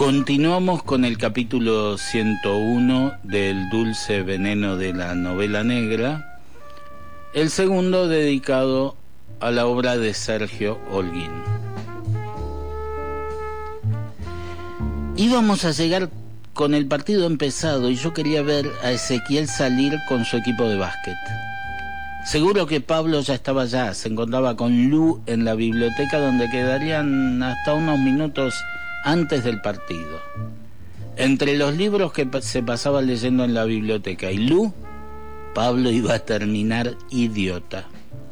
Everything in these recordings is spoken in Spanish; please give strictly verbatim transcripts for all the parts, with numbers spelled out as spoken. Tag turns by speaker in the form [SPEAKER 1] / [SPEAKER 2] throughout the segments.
[SPEAKER 1] Continuamos con el capítulo ciento uno del Dulce Veneno de la Novela Negra, el segundo dedicado a la obra de Sergio Holguín. Íbamos a llegar con el partido empezado y yo quería ver a Ezequiel salir con su equipo de básquet. Seguro que Pablo ya estaba allá, se encontraba con Lu en la biblioteca, donde quedarían hasta unos minutos antes del partido. Entre los libros que se pasaba leyendo en la biblioteca y Lu, Pablo iba a terminar idiota.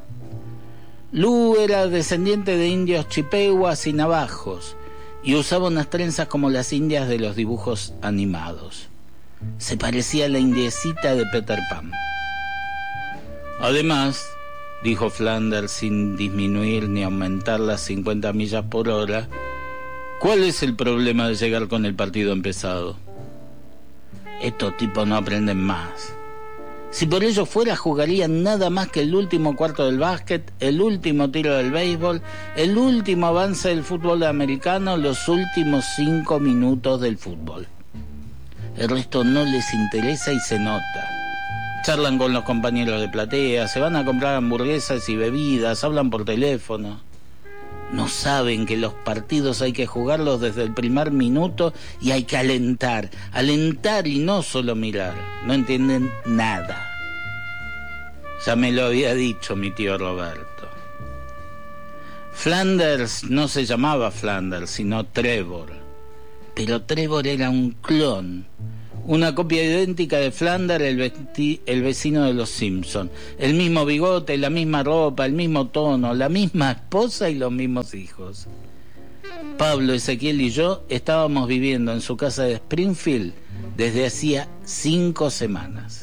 [SPEAKER 1] Lu era descendiente de indios chipehuas y navajos y usaba unas trenzas como las indias de los dibujos animados. Se parecía a la indiecita de Peter Pan. Además, dijo Flanders sin disminuir ni aumentar las cincuenta millas por hora, ¿cuál es el problema de llegar con el partido empezado? Estos tipos no aprenden más. Si por ello fuera, jugarían nada más que el último cuarto del básquet, el último tiro del béisbol, el último avance del fútbol americano, los últimos cinco minutos del fútbol. El resto no les interesa y se nota. Charlan con los compañeros de platea, se van a comprar hamburguesas y bebidas, hablan por teléfono. No saben que los partidos hay que jugarlos desde el primer minuto y hay que alentar, alentar y no solo mirar. No entienden nada. Ya me lo había dicho mi tío Roberto. Flanders no se llamaba Flanders, sino Trevor. Pero Trevor era un clon, una copia idéntica de Flanders, el, vesti- el vecino de los Simpson. El mismo bigote, la misma ropa, el mismo tono, la misma esposa y los mismos hijos. Pablo, Ezequiel y yo estábamos viviendo en su casa de Springfield desde hacía cinco semanas.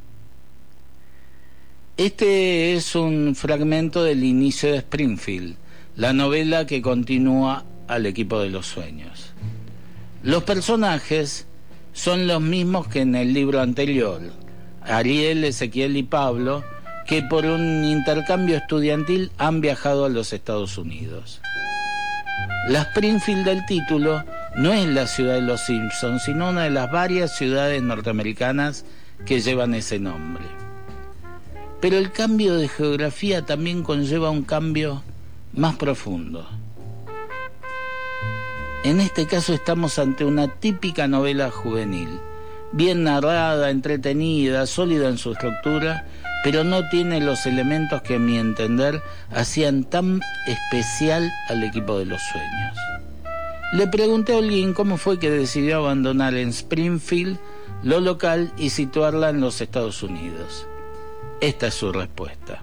[SPEAKER 1] Este es un fragmento del inicio de Springfield, la novela que continúa al equipo de los sueños. Los personajes son los mismos que en el libro anterior, Ariel, Ezequiel y Pablo, que por un intercambio estudiantil han viajado a los Estados Unidos. La Springfield del título no es la ciudad de los Simpsons, sino una de las varias ciudades norteamericanas que llevan ese nombre. Pero el cambio de geografía también conlleva un cambio más profundo. En este caso estamos ante una típica novela juvenil, bien narrada, entretenida, sólida en su estructura, pero no tiene los elementos que, a mi entender, hacían tan especial al equipo de los sueños. Le pregunté a Holguín cómo fue que decidió abandonar en Springfield lo local y situarla en los Estados Unidos. Esta es su respuesta.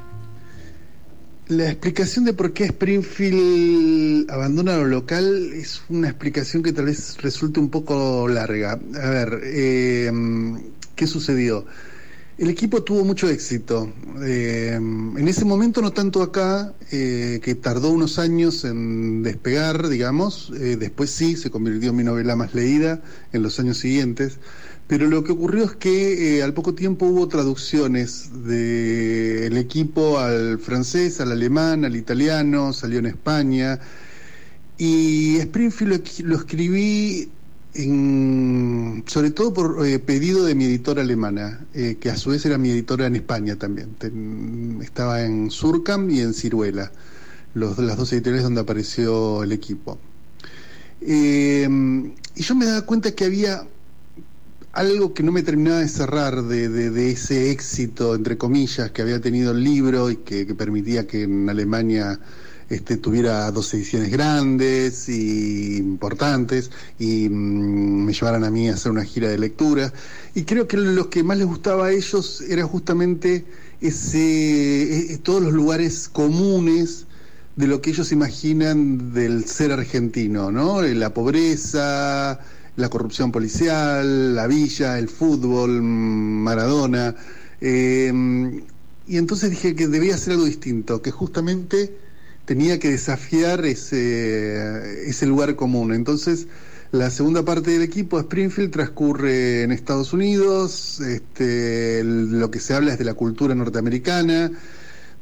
[SPEAKER 2] La explicación de por qué Springfield abandona lo local es una explicación que tal vez resulte un poco larga. A ver, eh, ¿qué sucedió? El equipo tuvo mucho éxito. Eh, en ese momento, no tanto acá, eh, que tardó unos años en despegar, digamos. Eh, después sí, se convirtió en mi novela más leída en los años siguientes. Pero lo que ocurrió es que eh, al poco tiempo hubo traducciones del equipo al francés, al alemán, al italiano, salió en España. Y Springfield lo, lo escribí en, sobre todo por eh, pedido de mi editora alemana, eh, que a su vez era mi editora en España también. Ten, estaba en Surkamp y en Ciruela, los, las dos editoriales donde apareció el equipo. Eh, y yo me daba cuenta que había algo que no me terminaba de cerrar de, de, de ese éxito, entre comillas, que había tenido el libro y que, que permitía que en Alemania este, tuviera dos ediciones grandes y importantes y mmm, me llevaran a mí a hacer una gira de lectura. Y creo que lo que más les gustaba a ellos era justamente ese, eh, todos los lugares comunes de lo que ellos imaginan del ser argentino, ¿no? La pobreza, la corrupción policial, la villa, el fútbol, Maradona. Eh, y entonces dije que debía hacer algo distinto, que justamente tenía que desafiar ese, ese lugar común. Entonces, la segunda parte del equipo, Springfield, transcurre en Estados Unidos. Este, lo que se habla es de la cultura norteamericana,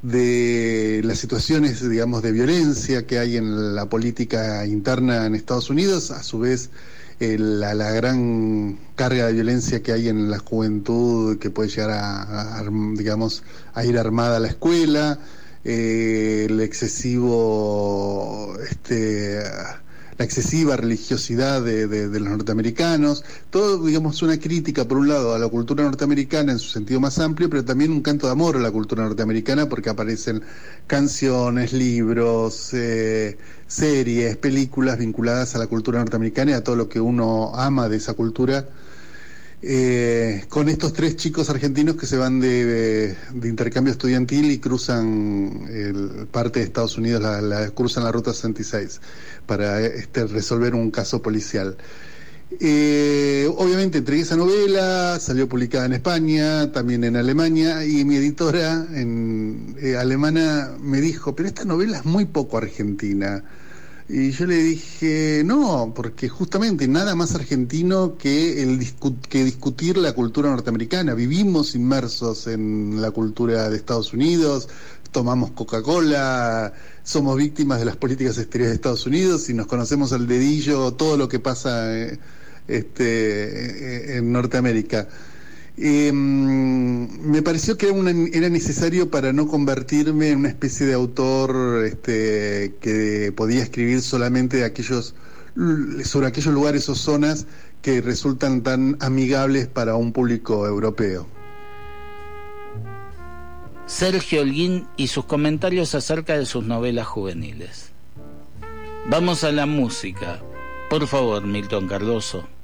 [SPEAKER 2] de las situaciones, digamos, de violencia que hay en la política interna en Estados Unidos, a su vez eh, la, la gran carga de violencia que hay en la juventud, que puede llegar a, a digamos, a ir armada a la escuela, eh, el excesivo, este, la excesiva religiosidad de, de, de los norteamericanos, todo, digamos, una crítica por un lado a la cultura norteamericana en su sentido más amplio, pero también un canto de amor a la cultura norteamericana, porque aparecen canciones, libros, eh, series, películas vinculadas a la cultura norteamericana y a todo lo que uno ama de esa cultura. Eh, con estos tres chicos argentinos que se van de, de, de intercambio estudiantil y cruzan el, parte de Estados Unidos, la, la, cruzan la ruta sesenta y seis para este, resolver un caso policial. Eh, obviamente entregué esa novela, salió publicada en España, también en Alemania, y mi editora en, eh, alemana me dijo, pero esta novela es muy poco argentina. Y yo le dije, no, porque justamente nada más argentino que, el discu- que discutir la cultura norteamericana. Vivimos inmersos en la cultura de Estados Unidos, tomamos Coca-Cola, somos víctimas de las políticas exteriores de Estados Unidos y nos conocemos al dedillo todo lo que pasa eh, este, en Norteamérica. Eh, me pareció que era, una, era necesario para no convertirme en una especie de autor este, que podía escribir solamente de aquellos, sobre aquellos lugares o zonas que resultan tan amigables para un público europeo.
[SPEAKER 1] Sergio Holguín y sus comentarios acerca de sus novelas juveniles. Vamos a la música. Por favor, Milton Cardoso.